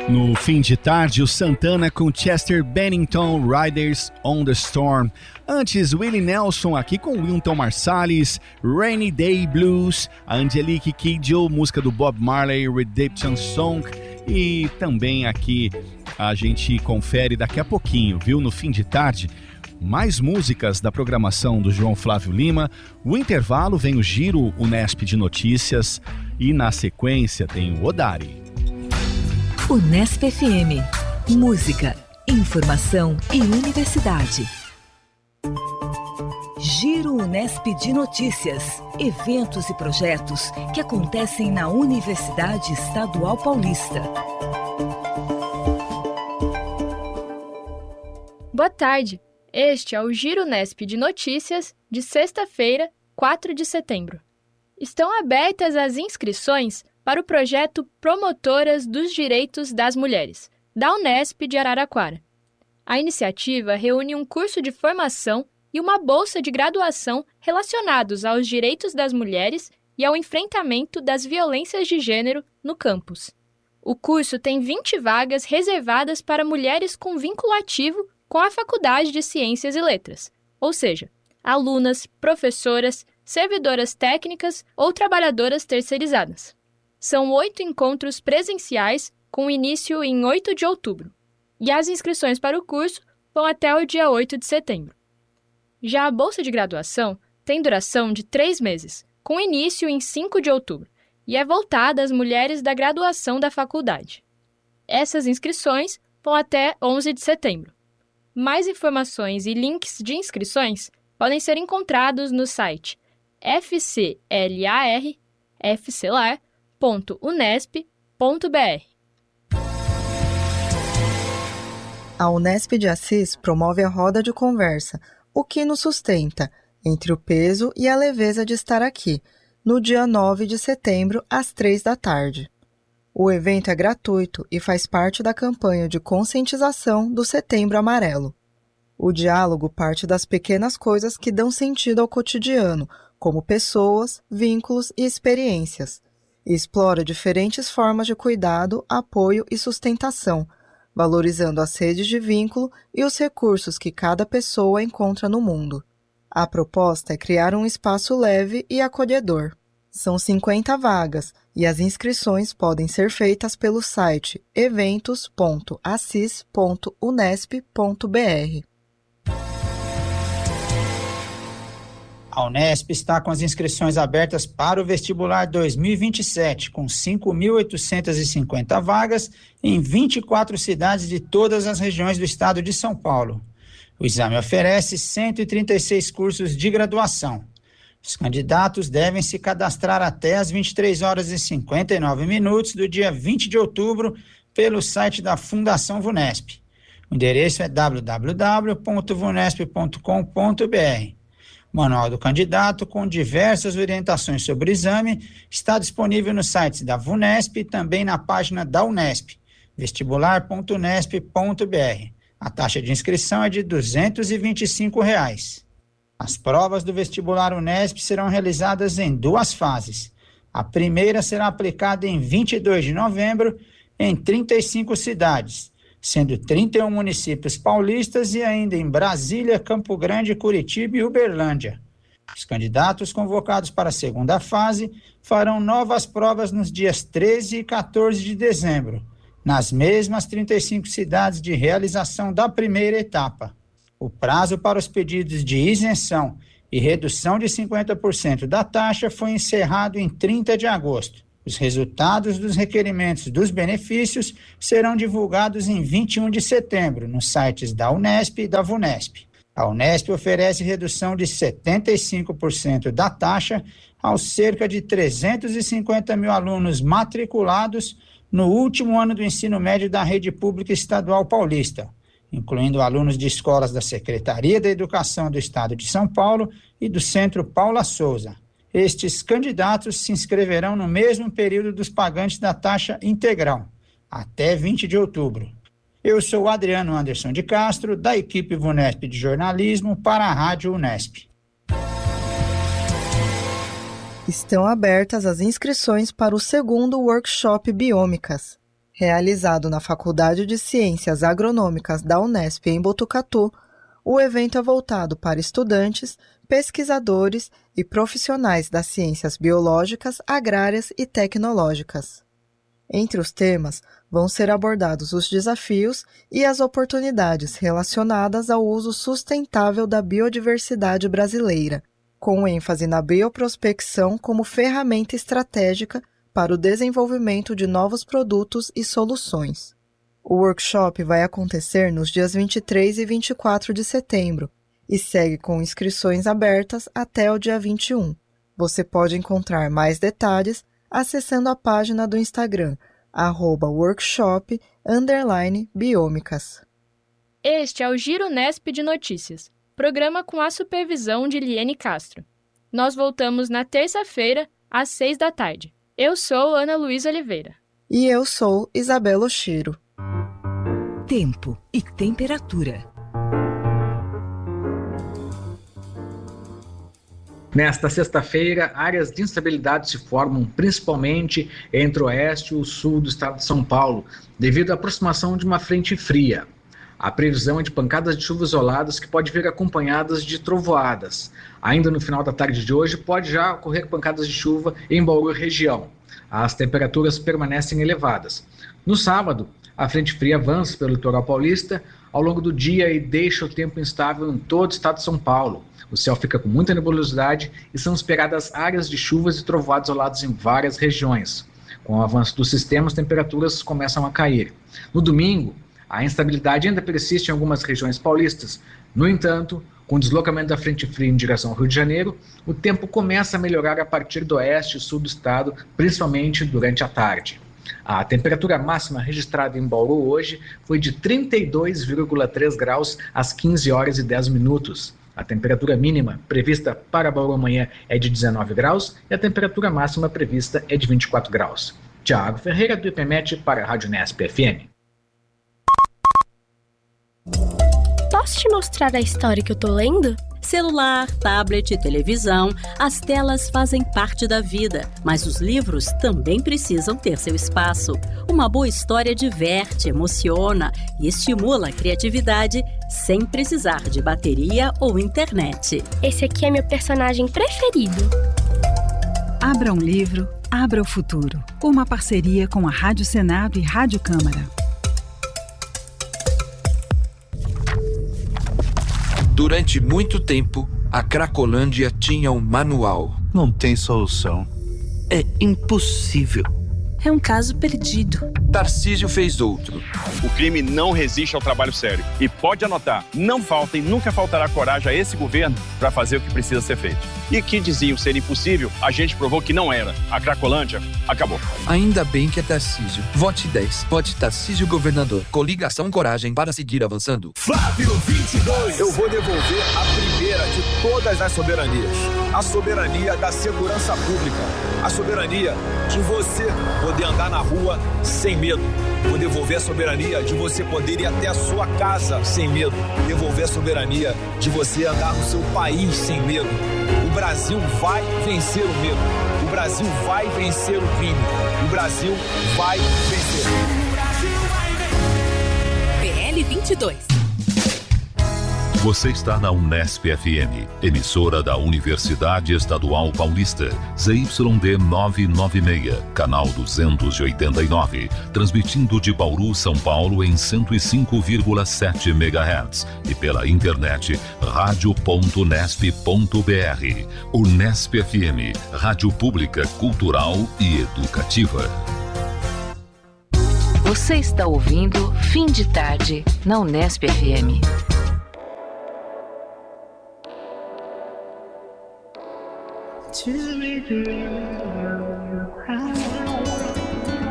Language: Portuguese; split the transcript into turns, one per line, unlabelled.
No fim de tarde, o Santana com Chester Bennington, Riders on the Storm. Antes, Willie Nelson aqui com Wynton Marsalis, Rainy Day Blues, a Angelique Kidjo, música do Bob Marley, Redemption Song. E também aqui a gente confere daqui a pouquinho, viu? No fim de tarde, mais músicas da programação do João Flávio Lima. O intervalo vem o Giro Unesp de Notícias e na sequência tem o Odari.
Unesp FM. Música, informação e universidade. Giro Unesp de Notícias. Eventos e projetos que acontecem na Universidade Estadual Paulista.
Boa tarde. Este é o Giro Unesp de Notícias de sexta-feira, 4 de setembro. Estão abertas as inscrições para o projeto Promotoras dos Direitos das Mulheres, da Unesp de Araraquara. A iniciativa reúne um curso de formação e uma bolsa de graduação relacionados aos direitos das mulheres e ao enfrentamento das violências de gênero no campus. O curso tem 20 vagas reservadas para mulheres com vínculo ativo com a Faculdade de Ciências e Letras, ou seja, alunas, professoras, servidoras técnicas ou trabalhadoras terceirizadas. São 8 encontros presenciais, com início em 8 de outubro. E as inscrições para o curso vão até o dia 8 de setembro. Já a bolsa de graduação tem duração de 3 meses, com início em 5 de outubro, e é voltada às mulheres da graduação da faculdade. Essas inscrições vão até 11 de setembro. Mais informações e links de inscrições podem ser encontrados no site fclar.unesp.br.
A Unesp de Assis promove a roda de conversa, O que nos sustenta, entre o peso e a leveza de estar aqui, no dia 9 de setembro, às 3 da tarde. O evento é gratuito e faz parte da campanha de conscientização do Setembro Amarelo. O diálogo parte das pequenas coisas que dão sentido ao cotidiano, como pessoas, vínculos e experiências, e explora diferentes formas de cuidado, apoio e sustentação, valorizando as redes de vínculo e os recursos que cada pessoa encontra no mundo. A proposta é criar um espaço leve e acolhedor. São 50 vagas e as inscrições podem ser feitas pelo site eventos.assis.unesp.br.
A Unesp está com as inscrições abertas para o vestibular 2027, com 5.850 vagas em 24 cidades de todas as regiões do estado de São Paulo. O exame oferece 136 cursos de graduação. Os candidatos devem se cadastrar até às 23 horas e 59 minutos do dia 20 de outubro pelo site da Fundação VUNESP. O endereço é www.vunesp.com.br. O manual do candidato, com diversas orientações sobre o exame, está disponível nos sites da VUNESP e também na página da Unesp, vestibular.unesp.br. A taxa de inscrição é de R$ 225. As provas do vestibular Unesp serão realizadas em 2 fases. A primeira será aplicada em 22 de novembro em 35 cidades, sendo 31 municípios paulistas e ainda em Brasília, Campo Grande, Curitiba e Uberlândia. Os candidatos convocados para a segunda fase farão novas provas nos dias 13 e 14 de dezembro, nas mesmas 35 cidades de realização da primeira etapa. O prazo para os pedidos de isenção e redução de 50% da taxa foi encerrado em 30 de agosto. Os resultados dos requerimentos dos benefícios serão divulgados em 21 de setembro nos sites da Unesp e da VUNESP. A Unesp oferece redução de 75% da taxa aos cerca de 350 mil alunos matriculados no último ano do ensino médio da rede pública estadual paulista, incluindo alunos de escolas da Secretaria da Educação do Estado de São Paulo e do Centro Paula Souza. Estes candidatos se inscreverão no mesmo período dos pagantes da taxa integral, até 20 de outubro. Eu sou Adriano Anderson de Castro, da equipe VUNESP de jornalismo para a Rádio Unesp.
Estão abertas as inscrições para o segundo workshop Biômicas. Realizado na Faculdade de Ciências Agronômicas da Unesp em Botucatu, o evento é voltado para estudantes, pesquisadores e profissionais das ciências biológicas, agrárias e tecnológicas. Entre os temas, vão ser abordados os desafios e as oportunidades relacionadas ao uso sustentável da biodiversidade brasileira, com ênfase na bioprospecção como ferramenta estratégica para o desenvolvimento de novos produtos e soluções. O workshop vai acontecer nos dias 23 e 24 de setembro e segue com inscrições abertas até o dia 21. Você pode encontrar mais detalhes acessando a página do Instagram, @workshop_biômicas.
Este é o Giro Nesp de Notícias, programa com a supervisão de Liene Castro. Nós voltamos na terça-feira, às 6 da tarde. Eu sou Ana Luísa Oliveira.
E eu sou Isabela Oshiro.
Tempo e temperatura.
Nesta sexta-feira, áreas de instabilidade se formam principalmente entre o oeste e o sul do estado de São Paulo, devido à aproximação de uma frente fria. A previsão é de pancadas de chuva isoladas que pode vir acompanhadas de trovoadas. Ainda no final da tarde de hoje, pode já ocorrer pancadas de chuva em Bauru e região. As temperaturas permanecem elevadas. No sábado, a frente fria avança pelo litoral paulista ao longo do dia e deixa o tempo instável em todo o estado de São Paulo. O céu fica com muita nebulosidade e são esperadas áreas de chuvas e trovoadas isolados em várias regiões. Com o avanço do sistema, as temperaturas começam a cair. No domingo, a instabilidade ainda persiste em algumas regiões paulistas. No entanto, com o deslocamento da frente fria em direção ao Rio de Janeiro, o tempo começa a melhorar a partir do oeste e sul do estado, principalmente durante a tarde. A temperatura máxima registrada em Bauru hoje foi de 32,3 graus às 15 horas e 10 minutos. A temperatura mínima prevista para Bauru amanhã é de 19 graus e a temperatura máxima prevista é de 24 graus. Tiago Ferreira, do IPMET, para a Rádio Nesp FM.
Posso te mostrar a história que eu tô lendo? Celular, tablet, televisão, as telas fazem parte da vida, mas os livros também precisam ter seu espaço. Uma boa história diverte, emociona e estimula a criatividade sem precisar de bateria ou internet.
Esse aqui é meu personagem preferido.
Abra um livro, abra o futuro. Uma parceria com a Rádio Senado e Rádio Câmara.
Durante muito tempo, a Cracolândia tinha um manual.
Não tem solução.
É impossível.
É um caso perdido.
Tarcísio fez outro.
O crime não resiste ao trabalho sério. E pode anotar, não falta e nunca faltará coragem a esse governo para fazer o que precisa ser feito. E que diziam ser impossível, a gente provou que não era. A Cracolândia acabou.
Ainda bem que é Tarcísio. Vote 10. Vote Tarcísio Governador. Coligação Coragem para seguir avançando.
Flávio 22. Eu vou devolver a primeira de todas as soberanias. A soberania da segurança pública. A soberania de você poder andar na rua sem medo. Vou devolver a soberania de você poder ir até a sua casa sem medo. Devolver a soberania de você andar no seu país sem medo. O Brasil vai vencer o medo. O Brasil vai vencer o crime. O Brasil vai vencer.
PL 22.
Você está na Unesp FM, emissora da Universidade Estadual Paulista, ZYD 996, canal 289, transmitindo de Bauru, São Paulo em 105,7 MHz e pela internet radio.unesp.br. Unesp FM, rádio pública, cultural e educativa.
Você está ouvindo Fim de Tarde, na Unesp FM.
To reveal your